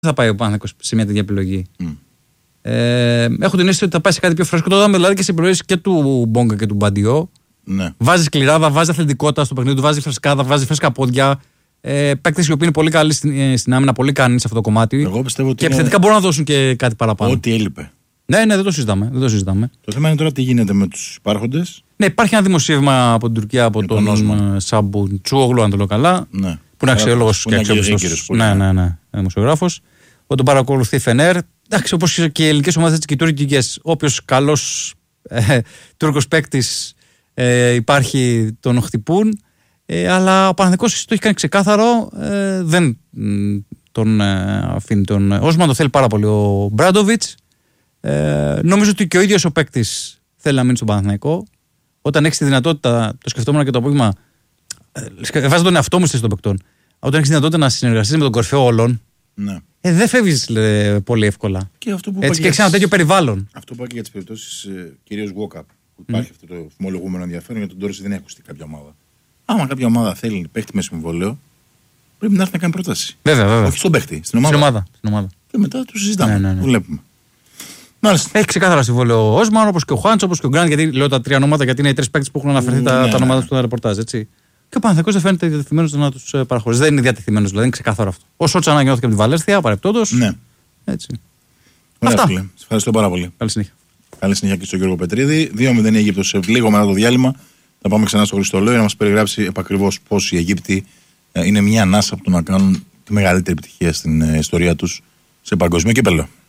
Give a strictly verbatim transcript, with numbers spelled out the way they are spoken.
θα πάει ο Παναθηναϊκός σε μια τέτοια επιλογή. Mm. Ε, έχω την αίσθηση ότι θα πάει σε κάτι πιο φρέσκο. Το είδαμε δηλαδή και σε επιλογές και του Μπόγκα και του Μπαντιό. Ναι. Βάζει σκληράδα, βάζει αθλητικότητα στο παιχνίδι του, βάζει φρεσκάδα, βάζει φρέσκα πόδια. Ε, Παίκτες οι οποίοι είναι πολύ καλοί στην, στην άμυνα, πολύ ικανοί σε αυτό το κομμάτι. Εγώ πιστεύω ότι και επιθετικά μπορούν να δώσουν και κάτι παραπάνω. Ό,τι έλειπε. Ναι, ναι, δεν το συζητάμε. Δεν το, συζητάμε. Το θέμα είναι τώρα τι γίνεται με τους υπάρχοντες. Ναι, υπάρχει ένα δημοσίευμα από την Τουρκία από τον, τον Σάμπου Τσούογλου, αν το λέω καλά. Ναι. Που είναι αξιόλογος και αξιόπιστος. Ναι, ναι, ναι. Δημοσιογράφος. Που τον παρακολουθεί Φενέρ. Εντάξει, όπως και οι ελληνικές ομάδες έτσι και οι τουρκικές. Όποιος καλός ε, Τούρκος παίκτης ε, υπάρχει, τον χτυπούν. Ε, αλλά ο Παναθηναϊκός το έχει κάνει ξεκάθαρο. Ε, δεν τον ε, αφήνει τον Όσμαν. Το θέλει πάρα πολύ ο Μπράντοβιτς. Ε, νομίζω ότι και ο ίδιος ο παίκτης θέλει να μείνει στον Παναθηναϊκό. Όταν έχεις τη δυνατότητα, το σκεφτόμουν και το απόγευμα, ε, βάζω τον εαυτό μου στη θέση των παικτών. Όταν έχεις τη δυνατότητα να συνεργαστείς με τον κορυφαίο όλων, ναι. ε, δεν φεύγεις λέ, πολύ εύκολα. Και αυτό που έτσι και έχεις ένα τέτοιο περιβάλλον. Αυτό που είπα και για τις περιπτώσεις ε, κυρίως walk-up. Που υπάρχει mm. αυτό το φημολογούμενο ενδιαφέρον για τον Ντόρση δεν έχει ακουστεί κάποια ομάδα. Άμα κάποια ομάδα θέλει παίχτη με συμβόλαιο, πρέπει να έρθει να κάνει πρόταση. Βέβαια, βέβαια. Όχι στον παίχτη, στην ομάδα. Στην ομάδα, στην ομάδα. Και μετά το συζητάμε. Ναι, ναι, ναι. Βλέπουμε. Μάλιστα. Έχει ξεκάθαρα συμβόλαιο ο Όσμαν, όπως και ο Χουάντσο, όπως και ο Γκραντ, γιατί λέω τα τρία ονόματα, γιατί είναι οι τρεις παίκτες που έχουν αναφερθεί mm, τα, ναι, τα ονόματα ναι. στο ρεπορτάζ. Έτσι. Και ο Παναθηναϊκός δεν φαίνεται διατεθειμένος να τους παραχωρήσει. Δεν είναι διατεθειμένος, δηλαδή είναι ξεκάθαρο αυτό. Ο Σότσα αναγνώθηκε από τη Βαλένθια, παρεπτόντως. Ναι. Έτσι. Ωραία, αυτά. Φίλε. Σας ευχαριστώ πάρα πολύ. Καλή συνέχεια. Καλή συνέχεια και στον Γιώργο Πετρίδη. δύο μηδέν η Αίγυπτος λίγο μετά το διάλειμμα. Θα πάμε ξανά στο Χριστολόι για να μας περιγράψει επακριβώς πώς οι Αιγύπτιοι είναι μια ανάσα από το να κάνουν τη μεγαλύτερη επιτυχία στην ιστορία τους σε παγκοσμίο κύπελλο.